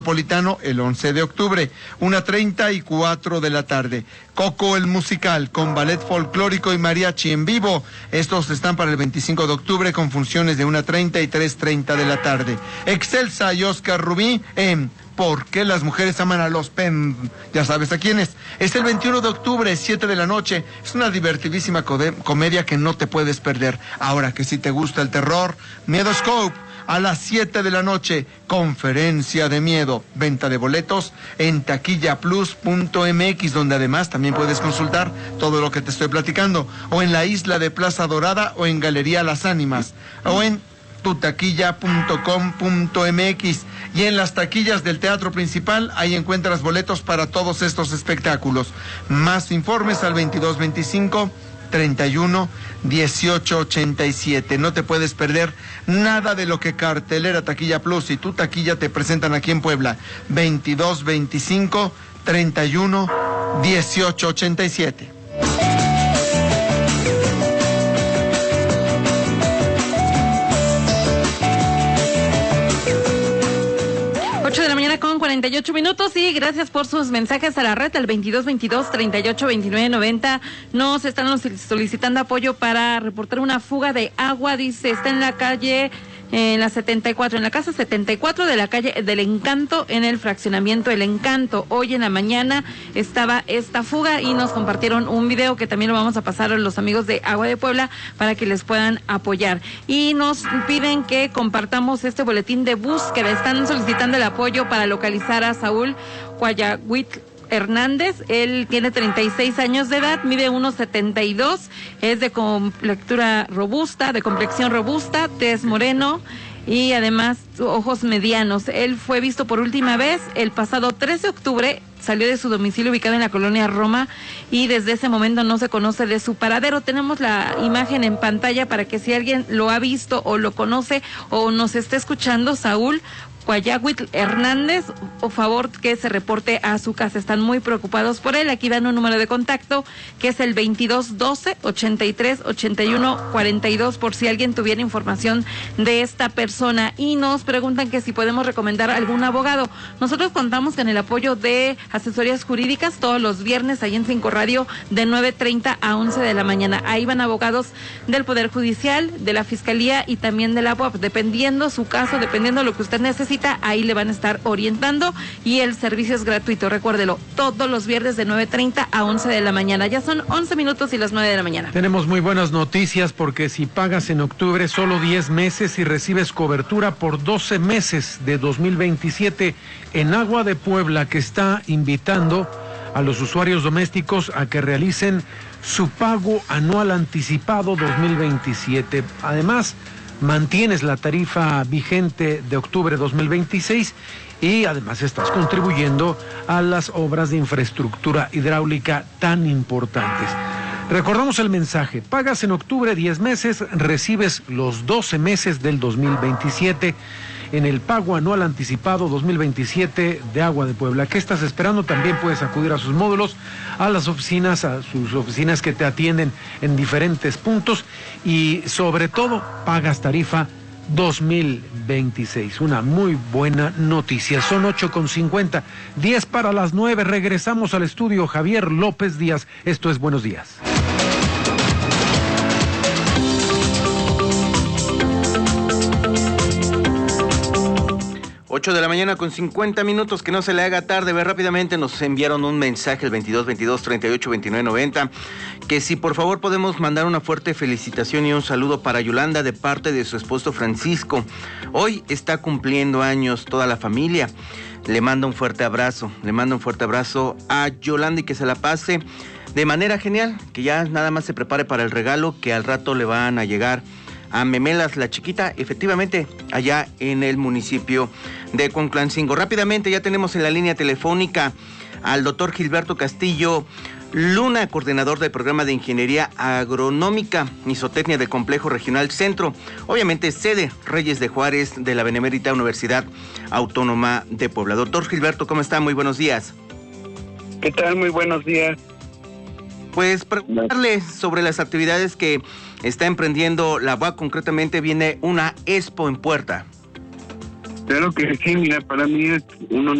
Metropolitano el 11 de octubre, 1:30 y 4 de la tarde. Coco el musical con ballet folclórico y mariachi en vivo. Estos están para el 25 de octubre con funciones de 1:30 y 3:30 de la tarde. Excelsa y Oscar Rubí en ¿Por qué las mujeres aman a los ya sabes a quiénes? Es el 21 de octubre, 7 de la noche. Es una divertidísima comedia que no te puedes perder. Ahora que si te gusta el terror, Miedoscope. A las 7 de la noche, conferencia de miedo, venta de boletos en taquillaplus.mx, donde además también puedes consultar todo lo que te estoy platicando, o en la isla de Plaza Dorada, o en Galería Las Ánimas, o en tutaquilla.com.mx, y en las taquillas del Teatro Principal, ahí encuentras boletos para todos estos espectáculos. Más informes al 2225-31-1887. No te puedes perder nada de lo que Cartelera, Taquilla Plus y Tu Taquilla te presentan aquí en Puebla. 2225-31-1887. De la mañana con 48 minutos y gracias por sus mensajes a la red al 2222-382990. Nos están solicitando apoyo para reportar una fuga de agua. Dice, está en la calle, en la 74, en la casa 74 de la calle del Encanto, en el fraccionamiento El Encanto. Hoy en la mañana estaba esta fuga y nos compartieron un video que también lo vamos a pasar a los amigos de Agua de Puebla para que les puedan apoyar. Y nos piden que compartamos este boletín de búsqueda. Están solicitando el apoyo para localizar a Saúl Guayahuitl Hernández. Él tiene 36 años de edad, mide 1.72, es de complexión robusta, tez moreno y además ojos medianos. Él fue visto por última vez el pasado 13 de octubre, salió de su domicilio ubicado en la colonia Roma y desde ese momento no se conoce de su paradero. Tenemos la imagen en pantalla para que si alguien lo ha visto o lo conoce o nos está escuchando, Saúl Guayahuitl Hernández, por favor que se reporte a su casa. Están muy preocupados por él. Aquí dan un número de contacto que es el 2212-83-81-42 por si alguien tuviera información de esta persona. Y nos preguntan que si podemos recomendar algún abogado. Nosotros contamos con el apoyo de asesorías jurídicas todos los viernes ahí en 5 Radio de 9:30 a 11 de la mañana. Ahí van abogados del Poder Judicial, de la Fiscalía y también de la UAP. Dependiendo su caso, dependiendo lo que usted necesite, ahí le van a estar orientando y el servicio es gratuito, recuérdelo, todos los viernes de 9:30 a 11 de la mañana. Ya son 11 minutos y las 9 de la mañana. Tenemos muy buenas noticias porque si pagas en octubre solo 10 meses y recibes cobertura por 12 meses de 2027 en Agua de Puebla, que está invitando a los usuarios domésticos a que realicen su pago anual anticipado 2027. Además, mantienes la tarifa vigente de octubre 2026 y además estás contribuyendo a las obras de infraestructura hidráulica tan importantes. Recordamos el mensaje: pagas en octubre 10 meses, recibes los 12 meses del 2027 en el pago anual anticipado 2027 de Agua de Puebla. ¿Qué estás esperando? También puedes acudir a sus módulos, a las oficinas, a sus oficinas que te atienden en diferentes puntos y sobre todo pagas tarifa 2026. Una muy buena noticia. Son 8:50, 10 para las 9. Regresamos al estudio. Javier López Díaz. Esto es Buenos Días. 8 de la mañana con 50 minutos, que no se le haga tarde. Ve, rápidamente nos enviaron un mensaje el 2222-382990, que si por favor podemos mandar una fuerte felicitación y un saludo para Yolanda de parte de su esposo Francisco. Hoy está cumpliendo años toda la familia. Le manda un fuerte abrazo a Yolanda y que se la pase de manera genial, que ya nada más se prepare para el regalo que al rato le van a llegar a Memelas la Chiquita, efectivamente, allá en el municipio de Cuautlancingo. Rápidamente ya tenemos en la línea telefónica al doctor Gilberto Castillo Luna, coordinador del programa de Ingeniería Agronómica y Zootecnia del Complejo Regional Centro, obviamente sede Reyes de Juárez de la Benemérita Universidad Autónoma de Puebla. Doctor Gilberto, ¿cómo está? Muy buenos días. ¿Qué tal? Muy buenos días. Pues preguntarle sobre las actividades que está emprendiendo la UAC. Concretamente viene una expo en puerta. Claro que sí, mira, para mí es un